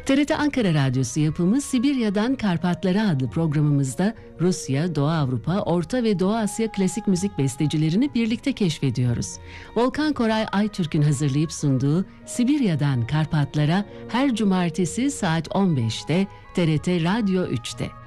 TRT Ankara Radyosu yapımı Sibirya'dan Karpatlara adlı programımızda Rusya, Doğu Avrupa, Orta ve Doğu Asya klasik müzik bestecilerini birlikte keşfediyoruz. Volkan Koray Aytürk'ün hazırlayıp sunduğu Sibirya'dan Karpatlara her cumartesi saat 15'te TRT Radyo 3'te.